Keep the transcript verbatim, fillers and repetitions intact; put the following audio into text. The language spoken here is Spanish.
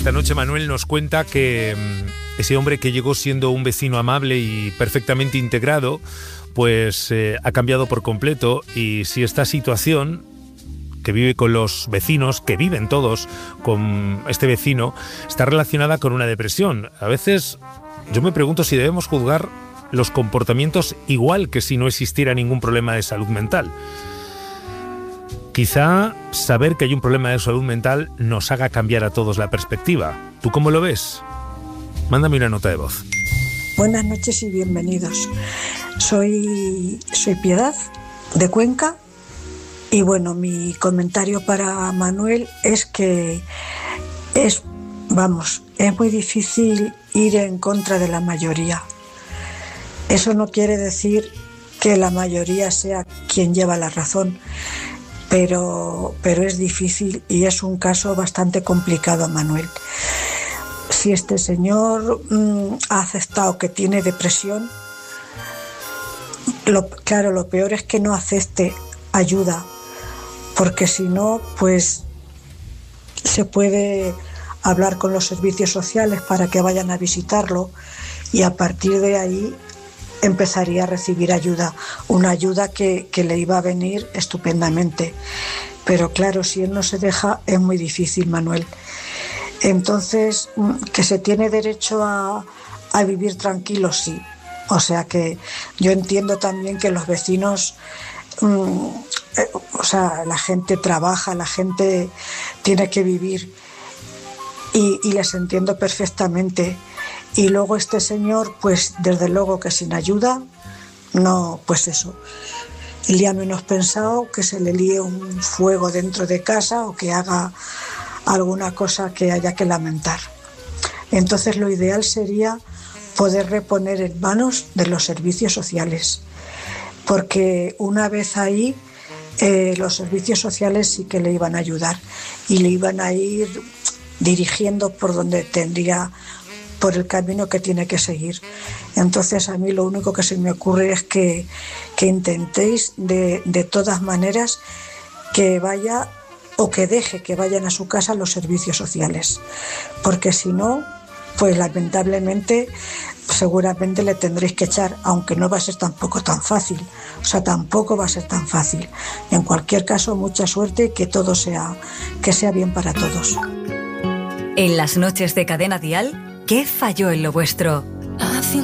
Esta noche Manuel nos cuenta que mmm, ese hombre que llegó siendo un vecino amable y perfectamente integrado, pues eh, ha cambiado por completo, y si esta situación que vive con los vecinos, que viven todos con este vecino, está relacionada con una depresión. A veces yo me pregunto si debemos juzgar los comportamientos igual que si no existiera ningún problema de salud mental. Quizá saber que hay un problema de salud mental nos haga cambiar a todos la perspectiva. ¿Tú cómo lo ves? Mándame una nota de voz. Buenas noches y bienvenidos. Soy, soy Piedad, de Cuenca. Y bueno, mi comentario para Manuel es que es, vamos, es muy difícil ir en contra de la mayoría. Eso no quiere decir que la mayoría sea quien lleva la razón, pero, pero es difícil y es un caso bastante complicado, Manuel. Si este señor mmm, ha aceptado que tiene depresión, lo, claro, lo peor es que no acepte ayuda, porque si no, pues se puede hablar con los servicios sociales para que vayan a visitarlo y a partir de ahí empezaría a recibir ayuda, una ayuda que, que le iba a venir estupendamente. Pero claro, si él no se deja, es muy difícil, Manuel. Entonces, que se tiene derecho a, a vivir tranquilo, sí. O sea que yo entiendo también que los vecinos... Mmm, eh, o sea, la gente trabaja, la gente tiene que vivir y, y les entiendo perfectamente. Y luego este señor, pues desde luego que sin ayuda, no, pues eso. El día menos pensado que se le líe un fuego dentro de casa o que haga alguna cosa que haya que lamentar. Entonces lo ideal sería poder reponer en manos de los servicios sociales, porque una vez ahí eh, los servicios sociales sí que le iban a ayudar y le iban a ir dirigiendo por donde tendría, por el camino que tiene que seguir. Entonces a mí lo único que se me ocurre es que, que intentéis de, de todas maneras que vaya o que deje que vayan a su casa los servicios sociales, porque si no, pues lamentablemente seguramente le tendréis que echar, aunque no va a ser tampoco tan fácil, o sea, tampoco va a ser tan fácil. En cualquier caso, mucha suerte y que todo sea, que sea bien para todos. En las noches de Cadena Dial, ¿qué falló en lo vuestro?